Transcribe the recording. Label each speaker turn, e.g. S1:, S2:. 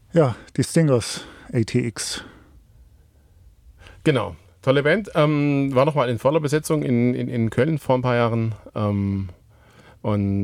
S1: Ja, die Stingers ATX.
S2: Genau, tolle Band. War nochmal in voller Besetzung in Köln vor ein paar Jahren. Und